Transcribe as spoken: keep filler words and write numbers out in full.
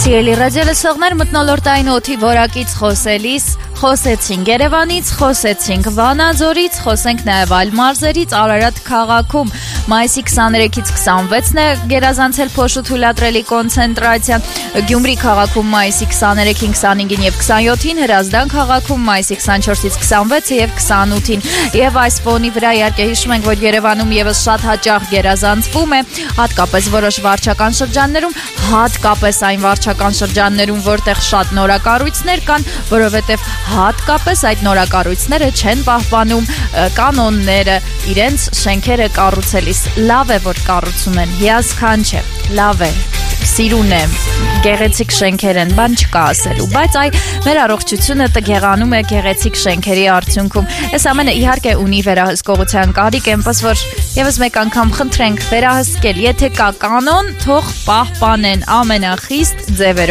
Սիրելի ռադիոլսողներ, մթնոլորտային օդի որակից խոսելիս խոսեցինք Երևանից, խոսեցինք Վանաձորից, խոսենք նաև այլ մարզերից, Արարատ քաղաքում մայիսի քսաներեքից քսանվեցն է գերազանցել փոշու թույլատրելի կոնցենտրացիան, Գյումրի քաղաքում մայիսի քսաներեքին, քսանհինգին եւ քսանյոթին, Հրազդան քաղաքում մայիսի քսանչորսից քսանվեցը եւ քսանութին։ Եվ այս ֆոնի վրա իհարկե հիշում ենք, որ Երևանում եւս շատ հաճախ գերազանցվում է, հատկապես որոշ վարչական շրջաններում, հատկապես այն վարչական շրջաններում, որտեղ շատ նորակառույցներ կան, որովհետև հատկապես այդ նորակառույցները չեն պահպանում կանոնները իրենց շենքերը կառուցելիս։ Լավ է, որ կառուցում են, հիասքանչ է, լավ է, սիրուն է, գեղեցիկ շենքեր են, բան չկա ասելու, բայց այ մեր առողջությունը տգեղանում է գեղեցիկ շենքերի արդյունքում։ Այս ամենը իհարկե ունի վերահսկողության կարիք, այնպես որ եւս մեկ անգամ խնդրենք վերահսկել, եթե կա կանոն, թող պահպանեն ամենախիստ ձևերով։